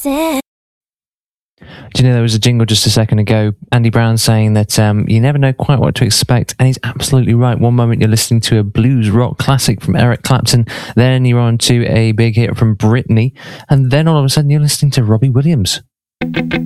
said. Do you know there was a jingle just a second ago? Andy Brown saying that you never know quite what to expect, and he's absolutely right. One moment you're listening to a blues rock classic from Eric Clapton, then you're on to a big hit from Britney, and then all of a sudden you're listening to Robbie Williams.